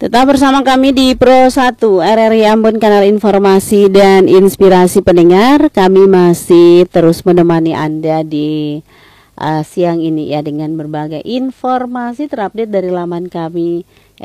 Tetap bersama kami di Pro 1 RRI Ambon, kanal informasi dan inspirasi pendengar. Kami masih terus menemani Anda di siang ini ya, dengan berbagai informasi terupdate dari laman kami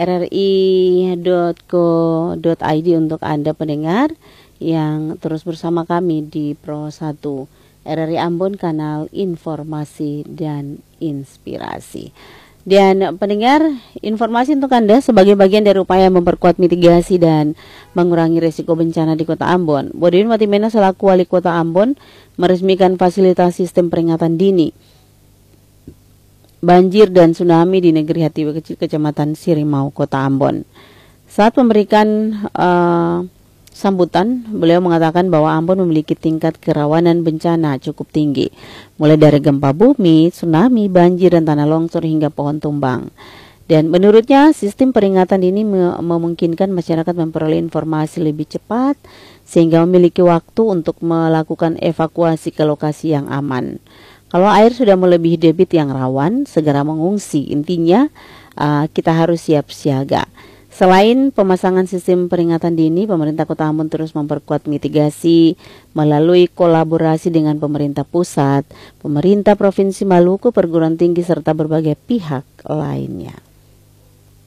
rri.co.id untuk Anda pendengar yang terus bersama kami di Pro 1 RRI Ambon, kanal informasi dan inspirasi. Dan pendengar, informasi untuk Anda sebagai bagian dari upaya memperkuat mitigasi dan mengurangi risiko bencana di Kota Ambon. Bodewin Watimena selaku Wali Kota Ambon meresmikan fasilitas sistem peringatan dini banjir dan tsunami di Negeri Hatiwe Kecil, Kecamatan Sirimau, Kota Ambon. Saat memberikan sambutan, beliau mengatakan bahwa Ambon memiliki tingkat kerawanan bencana cukup tinggi, mulai dari gempa bumi, tsunami, banjir, dan tanah longsor hingga pohon tumbang. Dan menurutnya, sistem peringatan ini memungkinkan masyarakat memperoleh informasi lebih cepat sehingga memiliki waktu untuk melakukan evakuasi ke lokasi yang aman. Kalau air sudah melebihi debit yang rawan, segera mengungsi. Intinya, kita harus siap siaga. Selain pemasangan sistem peringatan dini, pemerintah Kota Ambon terus memperkuat mitigasi melalui kolaborasi dengan pemerintah pusat, pemerintah Provinsi Maluku, perguruan tinggi, serta berbagai pihak lainnya.